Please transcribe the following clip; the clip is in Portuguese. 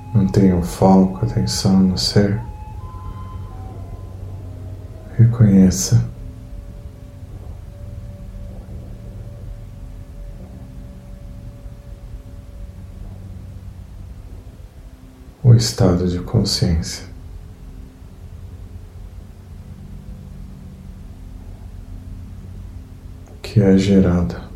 Mantenha o foco, atenção no ser. Reconheça o estado de consciência que é gerado